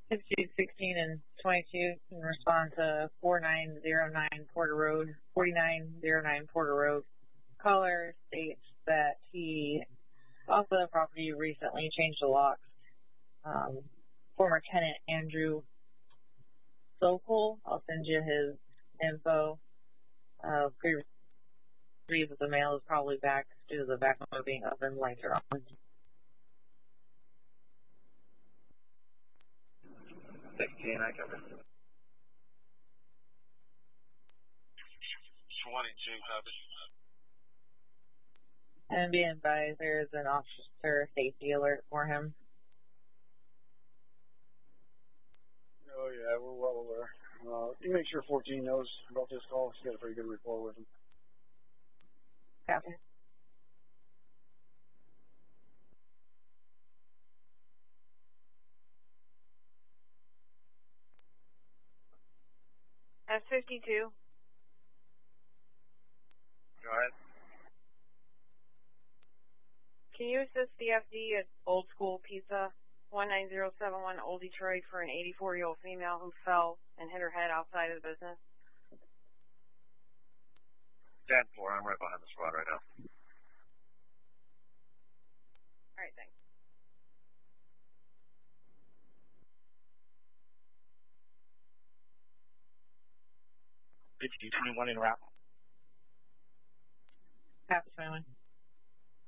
52, 16, and 22 can respond to 4909 Porter Road, 4909 Porter Road. Caller states that he bought the property recently, changed the locks. Former tenant Andrew Sokol, I'll send you his info. Previously that the mail is probably back due to the vacuum being up and lights are on. 16, I cover. 22, have it. And be advised, there is an officer safety alert for him. Oh, yeah, we're well aware. You make sure 14 knows about this call. She's got a pretty good rapport with him. Copy. F52. Go ahead. Can you assist the FD at Old School Pizza, 19071 Old Detroit, for an 84-year-old female who fell and hit her head outside of the business? 10-4, I'm right behind the squad right now. All right, thanks. 50, 21 in route. Copy, 21.